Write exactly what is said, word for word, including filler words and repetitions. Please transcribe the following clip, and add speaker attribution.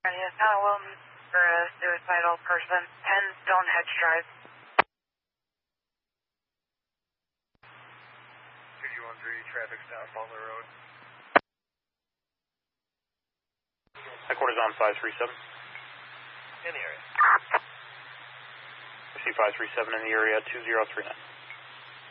Speaker 1: Yes, Hannah Wilton for a suicidal person. ten Stonehenge Drive.
Speaker 2: two two one three, traffic stop, Butler Road.
Speaker 3: Headquarters on five three seven.
Speaker 2: In the area.
Speaker 3: I see five three seven in the area, two zero three nine.